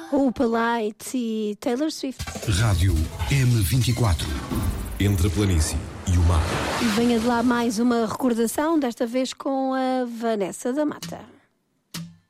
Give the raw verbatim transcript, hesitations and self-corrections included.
Opa Light e Taylor Swift. Rádio M vinte e quatro. Entre a planície e o mar. E venha de lá mais uma recordação, desta vez com a Vanessa da Mata.